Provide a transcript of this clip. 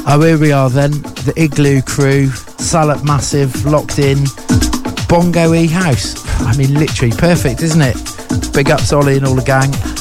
Oh, here we are then, the Igloo crew, Salop Massive, locked in, Bongo E House. I mean, literally perfect, isn't it? Big ups Ollie and all the gang.